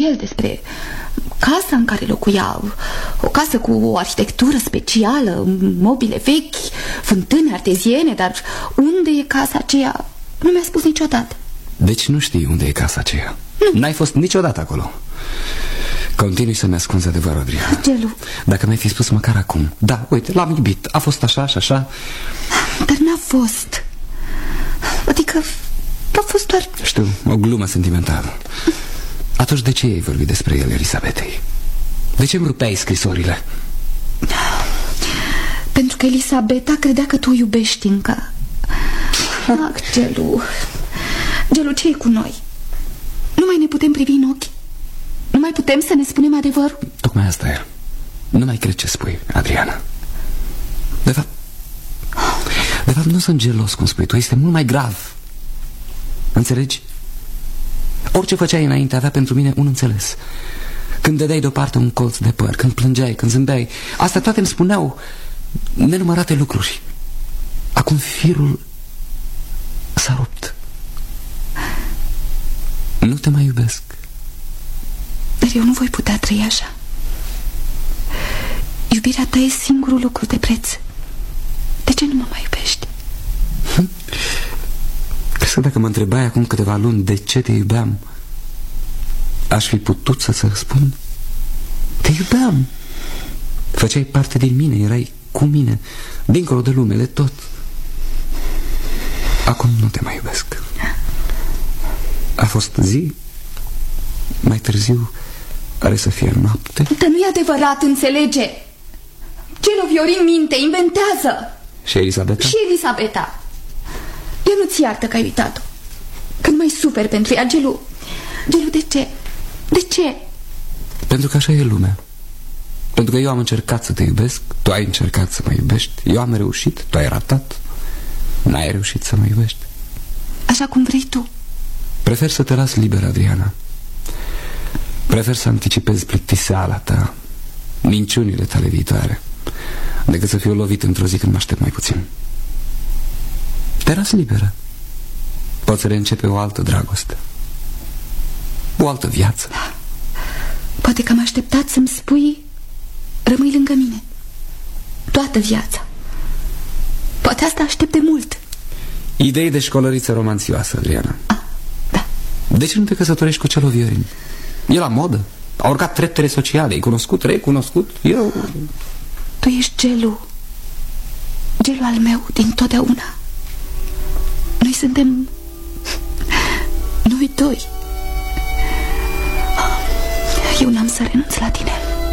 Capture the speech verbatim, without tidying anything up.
el despre casa în care locuia, o casă cu o arhitectură specială, mobile vechi, fântâni arteziene, dar unde e casa aceea nu mi-a spus niciodată. Deci nu știi unde e casa aceea? Nu. N-ai fost niciodată acolo. Continui să-mi ascunzi adevărul, Adriana. Gelu, dacă mi-ai fi spus măcar acum. Da, uite, l-am iubit, a fost așa și așa. Dar n-a fost. Adică a fost doar... Știu, o glumă sentimentală. Atunci de ce ai vorbit despre el, Elisabetei? De ce îmi rupeai scrisorile? Pentru că Elisabeta credea că tu o iubești încă. Ah, Gelu, Gelu, ce e cu noi? Nu mai ne putem privi în ochi? Nu mai putem să ne spunem adevărul? Tocmai asta e. Nu mai cred ce spui, Adriana. De fapt, de fapt nu sunt gelos, cum spui tu. Este mult mai grav. Înțelegi? Orice făceai înainte avea pentru mine un înțeles. Când dădeai deoparte un colț de păr, când plângeai, când zâmbeai, astea toate îmi spuneau nenumărate lucruri. Acum firul s-a rupt. Nu te mai iubesc. Dar eu nu voi putea trăi așa. Iubirea ta e singurul lucru de preț. De ce nu mă mai iubești? Hm? Crezi că dacă mă întrebai acum câteva luni de ce te iubeam, aș fi putut să-ți răspund? Te iubeam. Făceai parte din mine, erai cu mine, dincolo de lume, de tot. Acum nu te mai iubesc. A fost zi, mai târziu are să fie noapte. Dar nu e adevărat, înțelege. Gelu, Viorin minte, inventează. Și Elisabeta? Și Elisabeta. Eu nu-ți iartă că ai uitat-o. Că nu mai suferi pentru ea, Gelu. Gelu, de ce? De ce? Pentru că așa e lumea. Pentru că eu am încercat să te iubesc, tu ai încercat să mă iubești. Eu am reușit, tu ai ratat. N-ai reușit să mă iubești. Așa cum vrei tu. Prefer să te las liber, Adriana. Prefer să anticipezi plictiseala ta, minciunile tale viitoare, decât să fiu lovit într-o zi când mă aștept mai puțin. Te las liberă. Poți să reîncepe o altă dragoste, o altă viață. Poate că am așteptat să-mi spui rămâi lângă mine toată viața. Poate asta aștept de mult. Idei de școlăriță romanțioasă, Adriana. Ah, da. De ce nu te căsătorești cu Cielo Viorin? E la modă, a urcat treptele sociale, e cunoscut, recunoscut. Eu... Tu ești Gelu, Gelu al meu din totdeauna. Noi suntem noi doi. Eu n-am să renunț la tine.